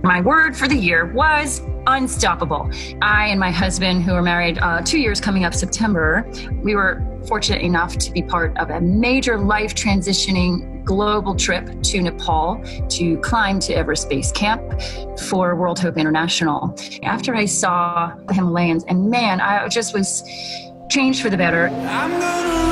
My word for the year was unstoppable. I and my husband, who are married 2 years coming up September, we were fortunate enough to be part of a major life transitioning global trip to Nepal to climb to Everest Base Camp for World Hope International. After I saw the Himalayas, and man, I just was changed for the better.